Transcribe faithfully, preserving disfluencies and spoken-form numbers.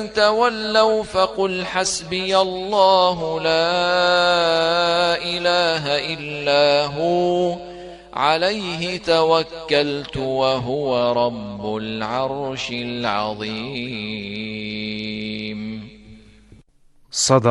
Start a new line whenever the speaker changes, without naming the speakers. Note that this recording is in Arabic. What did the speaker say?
تولوا فقل حسبي الله لا إله إلا هو عليه توكلت وهو رب العرش العظيم.
صدق